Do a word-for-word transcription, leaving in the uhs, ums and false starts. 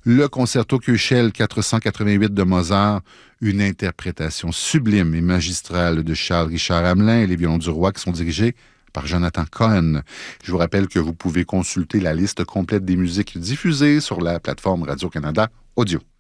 le concerto Köchel quatre cent quatre-vingt-huit de Mozart, une interprétation sublime et magistrale de Charles-Richard Hamelin et les violons du roi qui sont dirigés par Jonathan Cohen. Je vous rappelle que vous pouvez consulter la liste complète des musiques diffusées sur la plateforme Radio-Canada Audio.